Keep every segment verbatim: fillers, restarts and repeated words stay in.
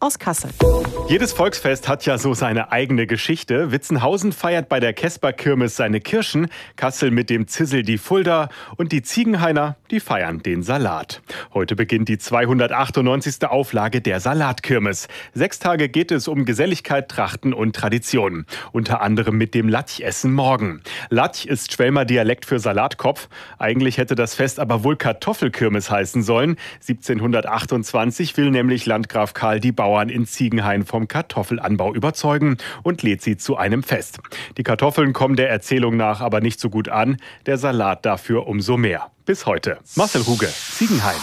aus Kassel. Jedes Volksfest hat ja so seine eigene Geschichte. Witzenhausen feiert bei der Kesper-Kirmes seine Kirschen, Kassel mit dem Zissel die Fulda und die Ziegenhainer, die feiern den Salat. Heute beginnt die zweihundertachtundneunzigste Auflage der Salatkirmes. Sechs Tage geht es um Geselligkeit, Trachten und Tradition. Unter anderem mit dem Latchessen morgen. Latch ist Schwelmer Dialekt für Salatkopf. Eigentlich hätte das Fest aber wohl Kartoffelkirmes heißen sollen. siebzehnhundertachtundzwanzig will nämlich Landgraf Karl die Bauern in Ziegenhain vom Kartoffelanbau überzeugen und lädt sie zu einem Fest. Die Kartoffeln kommen der Erzählung nach aber nicht so gut an, der Salat dafür umso mehr. Bis heute. Marcel Ruge, Ziegenhain.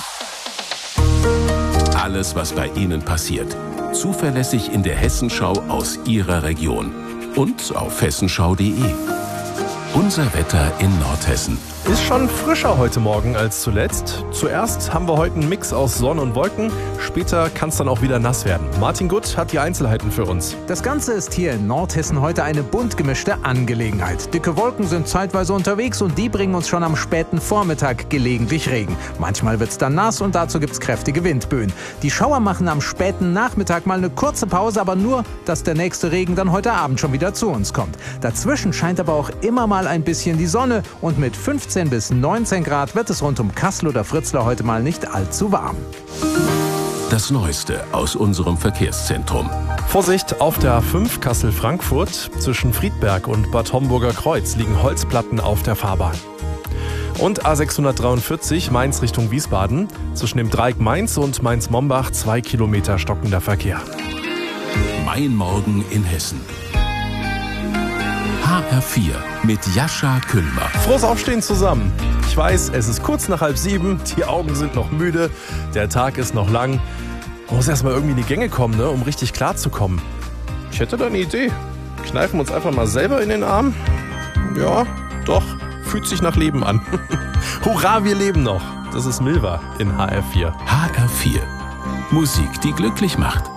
Alles, was bei Ihnen passiert. Zuverlässig in der Hessenschau aus Ihrer Region. Und auf hessenschau punkt de. Unser Wetter in Nordhessen. Ist schon frischer heute Morgen als zuletzt. Zuerst haben wir heute einen Mix aus Sonne und Wolken. Später kann es dann auch wieder nass werden. Martin Gutt hat die Einzelheiten für uns. Das Ganze ist hier in Nordhessen heute eine bunt gemischte Angelegenheit. Dicke Wolken sind zeitweise unterwegs und die bringen uns schon am späten Vormittag gelegentlich Regen. Manchmal wird es dann nass und dazu gibt es kräftige Windböen. Die Schauer machen am späten Nachmittag mal eine kurze Pause, aber nur, dass der nächste Regen dann heute Abend schon wieder zu uns kommt. Dazwischen scheint aber auch immer mal ein bisschen die Sonne und mit fünfzehn bis neunzehn Grad wird es rund um Kassel oder Fritzlar heute mal nicht allzu warm. Das Neueste aus unserem Verkehrszentrum. Vorsicht, auf der A fünf Kassel-Frankfurt zwischen Friedberg und Bad Homburger Kreuz liegen Holzplatten auf der Fahrbahn. Und A sechshundertdreiundvierzig Mainz Richtung Wiesbaden zwischen dem Dreieck Mainz und Mainz-Mombach zwei Kilometer stockender Verkehr. Mein Morgen in Hessen. H R vier mit Jascha Kühlmer. Frohes Aufstehen zusammen. Ich weiß, es ist kurz nach halb sieben, die Augen sind noch müde, der Tag ist noch lang. Man muss erst mal irgendwie in die Gänge kommen, ne, um richtig klar zu kommen. Ich hätte da eine Idee. Kneifen uns einfach mal selber in den Arm. Ja, doch, fühlt sich nach Leben an. Hurra, wir leben noch. Das ist Milva in H R vier. H R vier. Musik, die glücklich macht.